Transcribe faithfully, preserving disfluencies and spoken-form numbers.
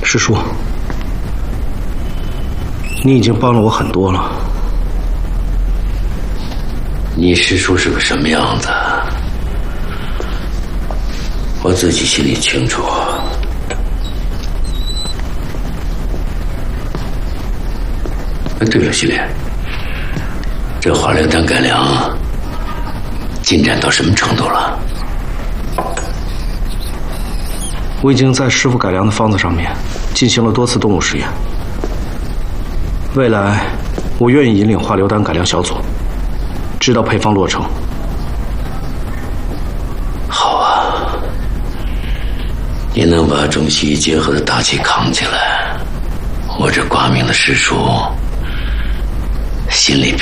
师叔，你已经帮了我很多了。 你师叔是个什么样子，我自己心里清楚。哎，对了，系列，这华灵丹改良进展到什么程度了？ 我已经在师傅改良的方子上面进行了多次动物实验。未来，我愿意引领化流丹改良小组，直到配方落成。 好啊，你能把中西医结合的大旗扛起来，我这挂名的师叔心里